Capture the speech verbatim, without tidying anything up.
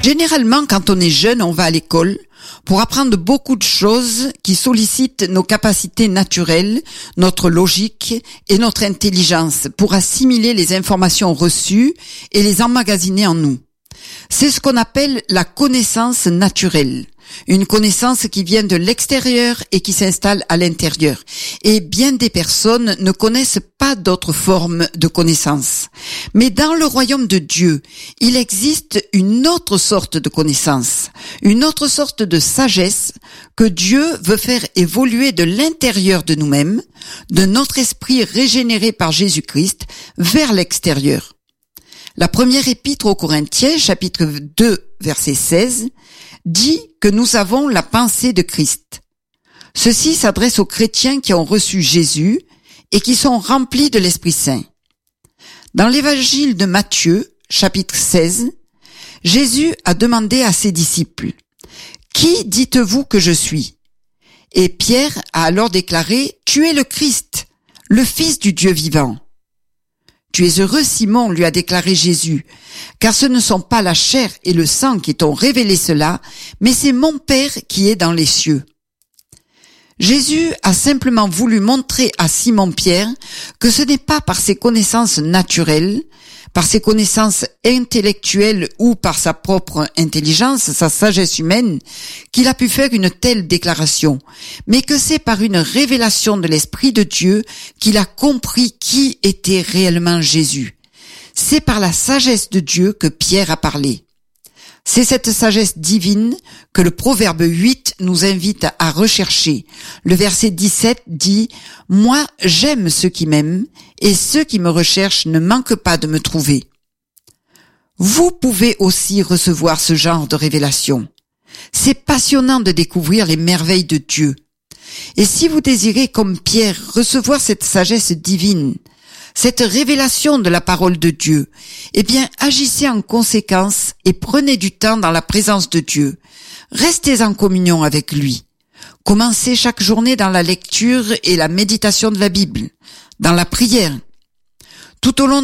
Généralement, quand on est jeune, on va à l'école pour apprendre beaucoup de choses qui sollicitent nos capacités naturelles, notre logique et notre intelligence pour assimiler les informations reçues et les emmagasiner en nous. C'est ce qu'on appelle la connaissance naturelle. Une connaissance qui vient de l'extérieur et qui s'installe à l'intérieur. Et bien des personnes ne connaissent pas d'autres formes de connaissance. Mais dans le royaume de Dieu, il existe une autre sorte de connaissance, une autre sorte de sagesse que Dieu veut faire évoluer de l'intérieur de nous-mêmes, de notre esprit régénéré par Jésus-Christ, vers l'extérieur. La première épître aux Corinthiens, chapitre deux, verset seize, dit que nous avons la pensée de Christ. Ceci s'adresse aux chrétiens qui ont reçu Jésus et qui sont remplis de l'Esprit Saint. Dans l'évangile de Matthieu, chapitre seize, Jésus a demandé à ses disciples, « Qui dites-vous que je suis ?» Et Pierre a alors déclaré, « Tu es le Christ, le Fils du Dieu vivant. » « Tu es heureux, Simon, lui a déclaré Jésus, car ce ne sont pas la chair et le sang qui t'ont révélé cela, mais c'est mon Père qui est dans les cieux. » Jésus a simplement voulu montrer à Simon-Pierre que ce n'est pas par ses connaissances naturelles, par ses connaissances intellectuelles ou par sa propre intelligence, sa sagesse humaine, qu'il a pu faire une telle déclaration, mais que c'est par une révélation de l'Esprit de Dieu qu'il a compris qui était réellement Jésus. C'est par la sagesse de Dieu que Pierre a parlé. C'est cette sagesse divine que le Proverbe huit nous invite à rechercher. Le verset dix-sept dit « Moi, j'aime ceux qui m'aiment, et ceux qui me recherchent ne manquent pas de me trouver. » Vous pouvez aussi recevoir ce genre de révélation. C'est passionnant de découvrir les merveilles de Dieu. Et si vous désirez, comme Pierre, recevoir cette sagesse divine, cette révélation de la parole de Dieu, eh bien, agissez en conséquence et prenez du temps dans la présence de Dieu. Restez en communion avec lui. Commencez chaque journée dans la lecture et la méditation de la Bible, dans la prière. Tout au long